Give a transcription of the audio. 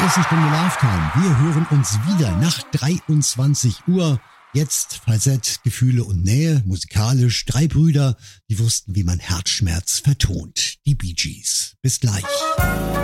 ersten Stunde Love-Time. Wir hören uns wieder nach 23 Uhr. Jetzt Falsett, Gefühle und Nähe, musikalisch. 3 Brüder, die wussten, wie man Herzschmerz vertont. Die Bee Gees. Bis gleich.